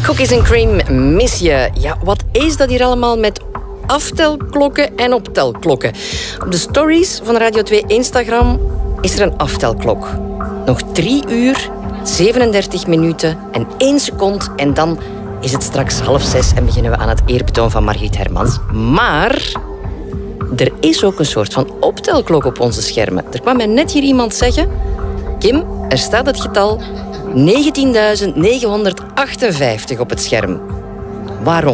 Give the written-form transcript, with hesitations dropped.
Cookies and cream, mis je. Ja, wat is dat hier allemaal met aftelklokken en optelklokken? Op de stories van Radio 2 Instagram is er een aftelklok. Nog 3 uur, 37 minuten en 1 seconde en dan is het straks 5:30 en beginnen we aan het eerbetoon van Margriet Hermans. Maar er is ook een soort van optelklok op onze schermen. Er kwam mij net hier iemand zeggen: Kim, er staat het getal 19.958 op het scherm. Waarom?